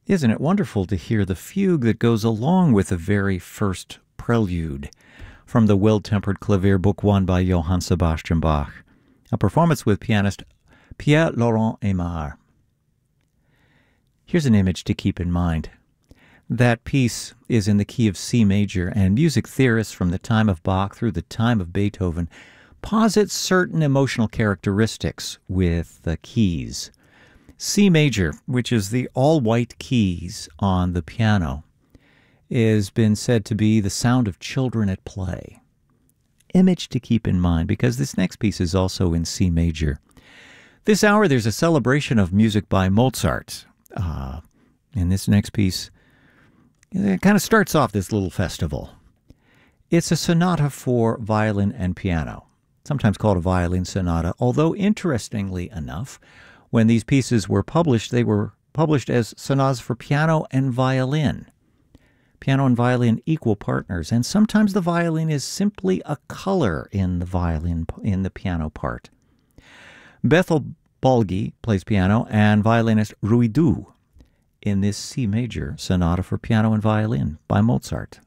Isn't it wonderful to hear the fugue that goes along with the very first prelude from the Well-Tempered Clavier, Book 1 by Johann Sebastian Bach, a performance with pianist Pierre-Laurent Aimard. Here's an image to keep in mind. That piece is in the key of C major, and music theorists from the time of Bach through the time of Beethoven posit certain emotional characteristics with the keys. C major, which is the all-white keys on the piano, has been said to be the sound of children at play. Image to keep in mind, because this next piece is also in C major. This hour, there's a celebration of music by Mozart. And this next piece, it kind of starts off this little festival. It's a sonata for violin and piano, sometimes called a violin sonata, although interestingly enough, when these pieces were published, they were published as sonatas for piano and violin. Piano and violin equal partners, and sometimes the violin is simply a color in the piano part. Bethel Balgi plays piano, and violinist Rui Du in this C major sonata for piano and violin by Mozart.